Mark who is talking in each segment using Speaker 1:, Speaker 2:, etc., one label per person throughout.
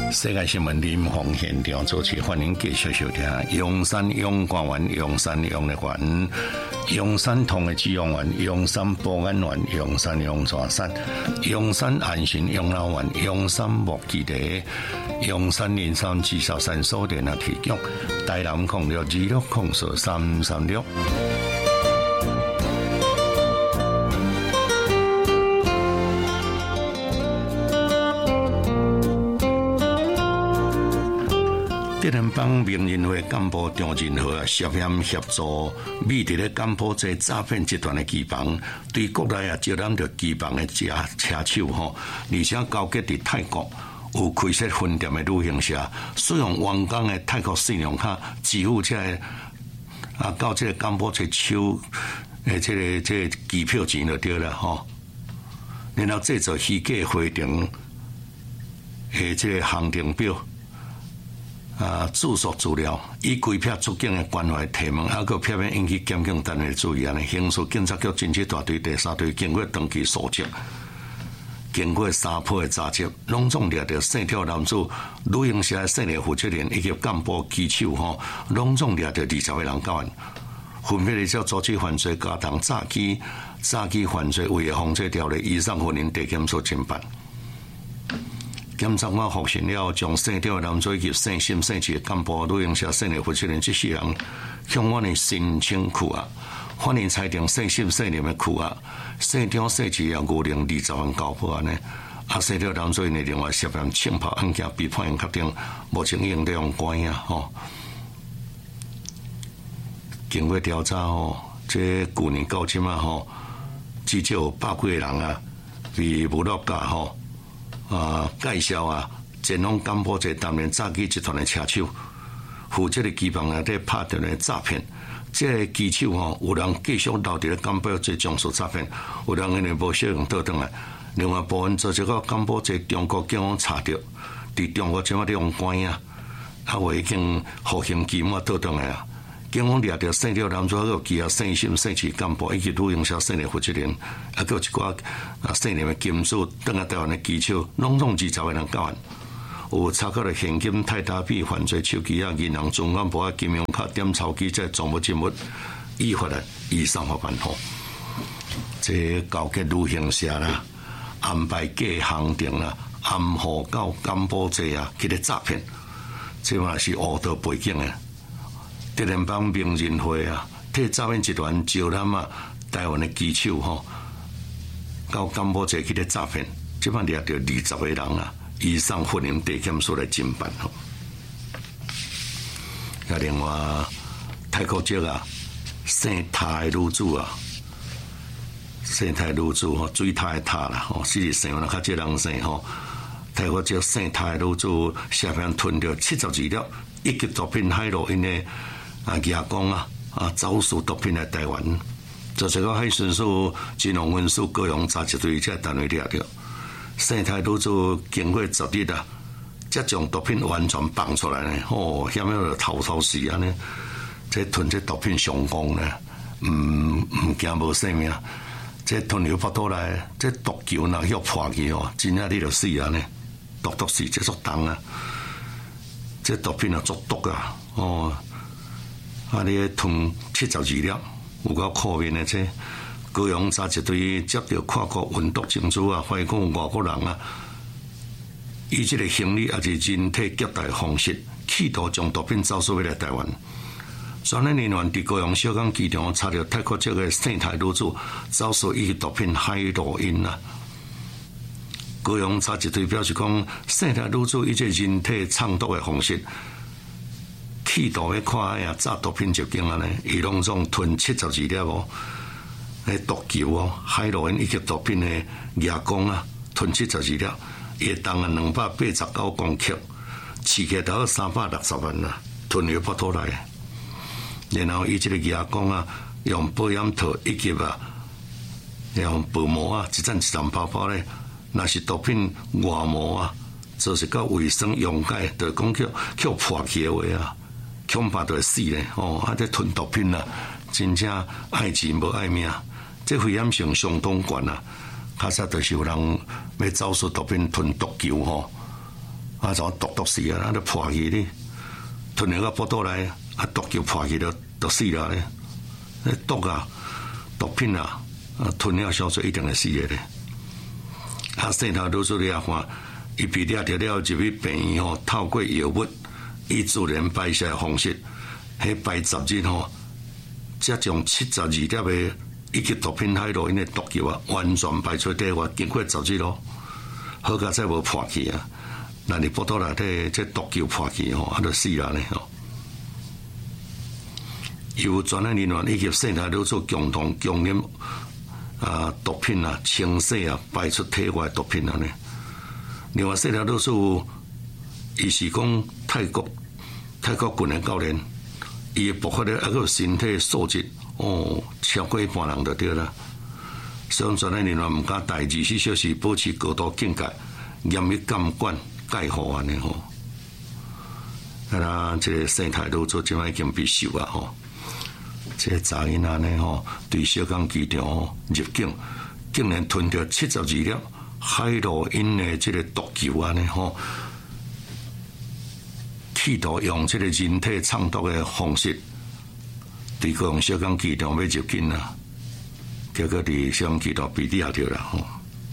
Speaker 1: 世界新闻林鸿现场主持，欢迎继续收听。阳山阳官员、阳山阳的员、阳山通的志愿员、阳山保安员、阳山阳全山、阳山安心养老院、阳山木基地、阳山林山至少山所电啊提供。台南0626040336。德联邦名人会干部张仁和涉嫌协助美伫咧干埔这诈骗集团的基房，对国内招揽着基房的车手吼，而且交结伫泰国有开设分店的旅行社，使用员工的泰国信用卡支付这个到这个干埔这手这个机票钱就对了吼，然后制作虚假回程这个行程表。住宿资料，以规撇出境的关怀提问，还佫偏偏引起检警单位注意安尼。刑事警察局侦缉大队第3队经过长期搜证，经过3波的查缉，拢总掠着姓跳男子、旅行社的姓李负责人以及干部机手吼，拢总掠着20个人到案，分别叫组织犯罪、加重诈欺犯罪、违反防制条例以上，分因地检所侦办。检察官复讯了，将姓刁的男子以及姓辛姓池的干部、旅行社姓李负责人这4人向我们申请扣押，法院裁定姓辛姓林的扣押，姓刁姓池也5年20万交保安尼。姓刁男子呢，另外涉嫌侵跑案件被判刑确定，目前已经在用关押吼。经过调查吼，这去年到今吼，至少有100几个人被侮辱价吼。介绍前往干埔这担任诈欺集团的车手，负责的基房在拍到的诈骗。这个机手有人继续留伫咧干埔这种事诈骗，有人因为无小用倒转来。另外部分做这个干埔这中国警方查到，伫中国即马咧用关押，我已经服刑期末倒转来啊。警方掠到姓廖男子，还有其他姓辛、姓池干部以及旅行社姓李负责人，还有一寡姓林的金主，等下台湾的机手，拢总20个人到案。有查到了现金、泰达币、犯罪手机银行存款簿金融卡、点钞机这赃物证物，依法来依上法办好。这交给旅行社啦，安排假行程啦，暗号到干埔这去咧诈骗，这嘛是误导背景的。德联邦名人会替诈骗集团招揽台湾的机手吼，到干埔这去咧诈骗，即摆掠到20个人以上分因地检所来侦办吼。另外泰国籍姓泰的女子姓泰女子吼，水泰的泰啦吼，是姓啦，较这人姓吼。泰国籍姓泰女子涉嫌囤着72粒一级毒品海洛因的亚光走私毒品来台湾，就这个海巡署、金融分署、高雄查缉队这单位掠着，姓泰女子经过10日才将毒品完全放出来呢。险要头死安尼，这囤这毒品上公呢，唔惊无性命。这吞流腹肚来，这毒球若要破去真正你就死安尼，毒死这足重这毒品足毒你吞72粒，有够可怜的这。高雄查缉队接到跨国运毒证书怀疑讲外国人以这个行李也是人体携带方式，企图将毒品走私回来台湾。专案人员伫高雄小港机场查到泰国籍的姓泰女子走私一毒品海洛因高雄查缉队表示讲，姓泰女子以这人体藏毒的方式。企图要看炸毒品入境伊拢总吞72粒毒球海洛因以及毒品的亚光吞72粒，伊重289公克，市价达到360万吞入腹肚内。然后伊这个亚光用保险套以及用薄膜一层包包咧，若是毒品外膜就是到卫生溶解，就讲叫破去的话恐怕就会死咧这吞毒品真正爱钱无爱命，这危险性相当悬较早就是有人要走私毒品吞毒球啊，怎毒死啊，啊，就破去咧，吞入到腹肚内，啊，毒就破去就死了咧。毒啊，毒品啊，吞了小水一定会死的咧。啊，生头都说你啊看，伊被抓着了入去病院吼，透过药物以自然排泄的方式，迄排10日吼，才将72粒的以及毒品海洛因的毒球啊，完全排出体外，经过10日咯，好佳才无破去啊。那你腹肚内底这毒球破去吼，啊，就死了呢吼。由专业人员以及生态都做共同供应毒品啊、清洗啊、排出体外毒品啊呢。另外，生态都做，伊是讲泰国军的教练，伊的爆发咧还有身体素质超过一般人就对啦。所以专业人员唔敢带24小时保持高度警戒，严密监管介护安尼吼。啊，这个生态都做即摆已经被收啊吼。这个查囡仔呢吼，对小港机场入境，竟然吞着72粒海洛因的这个毒球啊呢吼，企图用这个人体创毒的方式，对高雄小港机场要入境啊，结果伫小港机场被抓着啦吼。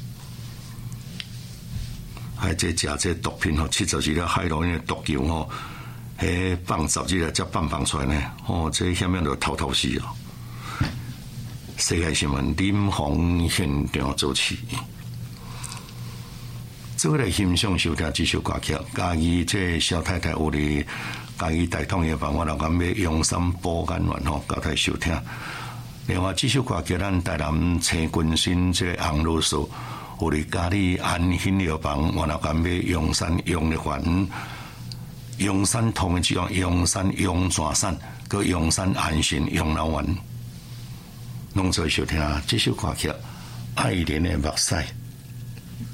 Speaker 1: 还这食这毒品吼，72粒海洛因的毒球吼。迄放10日才放出来呢，这险样就头死哦！世界新闻临房现场主持，做伙来欣赏收听这首歌曲。嘉义这小太太有哩嘉义大同药房，我老感要永山保肝丸吼，交代收听。另外这首歌曲咱台南青君新这个红罗素，有哩嘉义安心药房，我老感要永山永力丸。永山同的这样永山永泉山，佮永山安心永老丸，拢做收听这首歌曲《爱莲的目屎》。